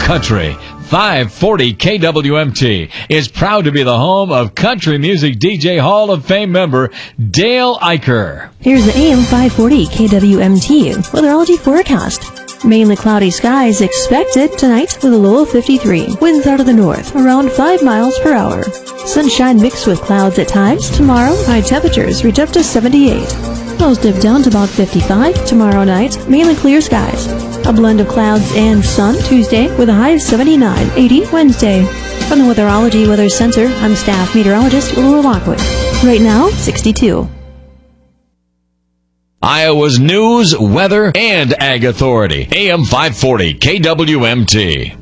Country 540 KWMT is proud to be the home of Country Music DJ Hall of Fame member Dale Eicher. Here's the AM 540 KWMT weatherology forecast. Mainly cloudy skies expected tonight with a low of 53. Winds out of the north, around 5 miles per hour. Sunshine mixed with clouds at times. Tomorrow, high temperatures reach up to 78. Lows dip down to about 55 tomorrow night. Mainly clear skies. A blend of clouds and sun Tuesday with a high of 79. 80 Wednesday. From the Weatherology Weather Center, I'm staff meteorologist Laura Lockwood. Right now, 62. Iowa's news, weather, and ag authority. AM 540 KWMT.